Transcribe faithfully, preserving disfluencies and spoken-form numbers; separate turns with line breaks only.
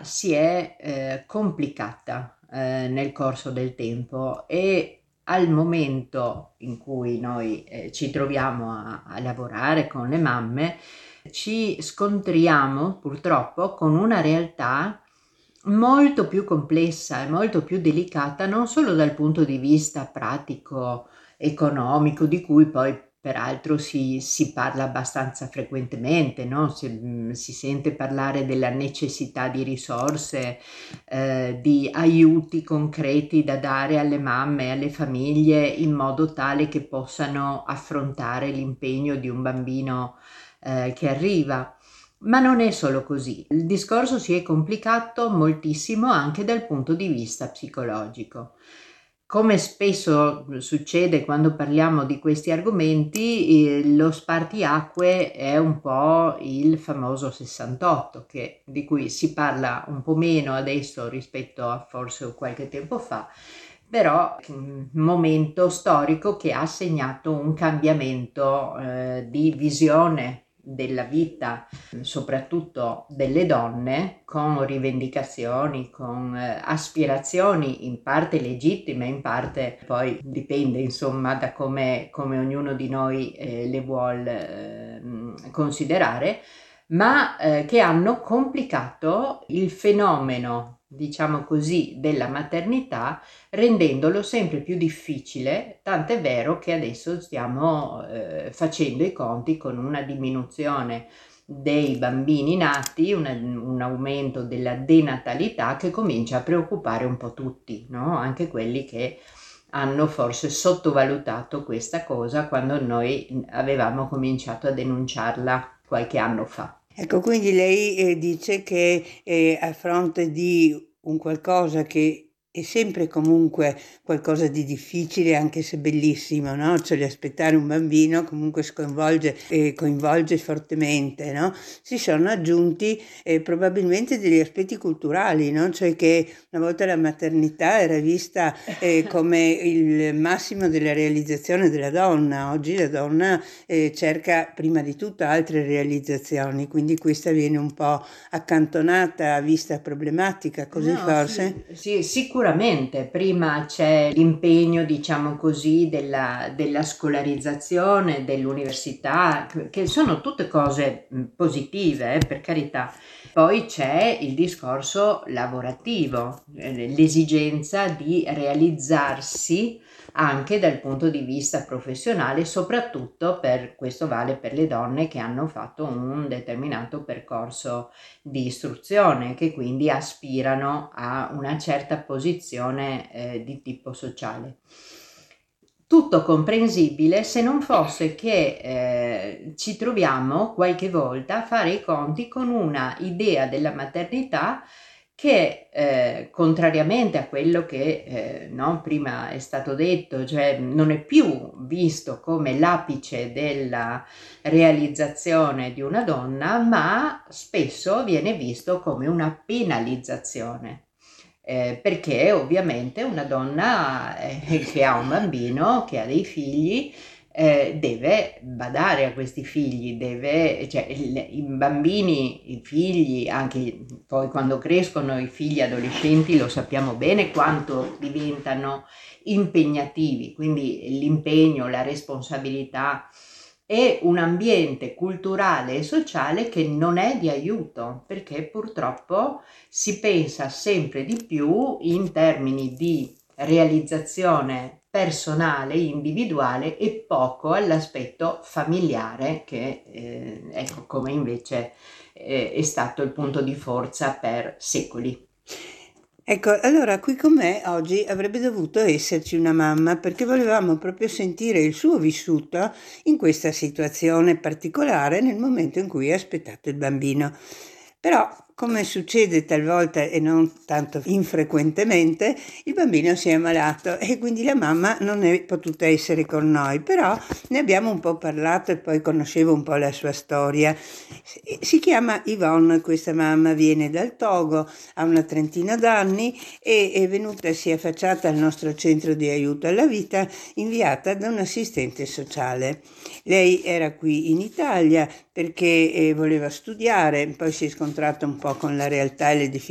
si è eh, complicata eh, nel corso del tempo e al momento in cui noi eh, ci troviamo a, a lavorare con le mamme, ci scontriamo purtroppo con una realtà molto più complessa e molto più delicata, non solo dal punto di vista pratico, economico, di cui poi peraltro si, si parla abbastanza frequentemente, no? Si, si sente parlare della necessità di risorse, eh, di aiuti concreti da dare alle mamme e alle famiglie in modo tale che possano affrontare l'impegno di un bambino eh, che arriva. Ma non è solo così, il discorso si è complicato moltissimo anche dal punto di vista psicologico. Come spesso succede quando parliamo di questi argomenti, eh, lo spartiacque è un po' il famoso sessantotto, che, di cui si parla un po' meno adesso rispetto a forse qualche tempo fa, però un momento storico che ha segnato un cambiamento eh, di visione della vita, soprattutto delle donne, con rivendicazioni, con eh, aspirazioni in parte legittime, in parte poi dipende insomma da come, come ognuno di noi eh, le vuol eh, considerare, ma eh, che hanno complicato il fenomeno, diciamo così, della maternità, rendendolo sempre più difficile, tant'è vero che adesso stiamo eh, facendo i conti con una diminuzione dei bambini nati, una, un aumento della denatalità che comincia a preoccupare un po' tutti, no? Anche quelli che hanno forse sottovalutato questa cosa quando noi avevamo cominciato a denunciarla qualche anno fa.
Ecco, quindi lei eh, dice che eh, a fronte di un qualcosa che è sempre comunque qualcosa di difficile, anche se bellissimo, no? Cioè aspettare un bambino comunque sconvolge e coinvolge fortemente, no? Si sono aggiunti eh, probabilmente degli aspetti culturali, no? Cioè che una volta la maternità era vista eh, come il massimo della realizzazione della donna, oggi la donna eh, cerca prima di tutto altre realizzazioni, quindi questa viene un po' accantonata, vista problematica, così
No,
forse?
sì, sì, sicuramente. Prima c'è l'impegno, diciamo così, della, della scolarizzazione, dell'università, che sono tutte cose mh, positive, eh, per carità. Poi c'è il discorso lavorativo, eh, l'esigenza di realizzarsi anche dal punto di vista professionale, soprattutto per questo vale per le donne che hanno fatto un determinato percorso di istruzione, che quindi aspirano a una certa posizione eh, di tipo sociale. Tutto comprensibile se non fosse che eh, ci troviamo qualche volta a fare i conti con una idea della maternità che eh, contrariamente a quello che eh, no, prima è stato detto, cioè non è più visto come l'apice della realizzazione di una donna, ma spesso viene visto come una penalizzazione. Eh, perché ovviamente una donna eh, che ha un bambino, che ha dei figli, eh, deve badare a questi figli, deve, cioè, il, i bambini, i figli, anche poi quando crescono i figli adolescenti, lo sappiamo bene quanto diventano impegnativi, quindi l'impegno, la responsabilità è un ambiente culturale e sociale che non è di aiuto, perché purtroppo si pensa sempre di più in termini di realizzazione personale, individuale e poco all'aspetto familiare che eh, ecco come invece eh, è stato il punto di forza per secoli.
Ecco, allora qui con me oggi avrebbe dovuto esserci una mamma perché volevamo proprio sentire il suo vissuto in questa situazione particolare nel momento in cui ha aspettato il bambino. Però, come succede talvolta e non tanto infrequentemente, il bambino si è ammalato e quindi la mamma non è potuta essere con noi, però ne abbiamo un po' parlato e poi conoscevo un po' la sua storia. Si chiama Yvonne, questa mamma viene dal Togo, ha una trentina d'anni e è venuta, si è affacciata al nostro centro di aiuto alla vita, inviata da un assistente sociale. Lei era qui in Italia perché eh, voleva studiare, poi si è scontrata un po' con la realtà e le difficoltà